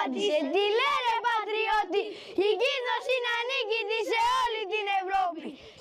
απάντησε. Τι λένε πατριώτη, η Κύπρος είναι ανίκητη σε όλη την Ευρώπη.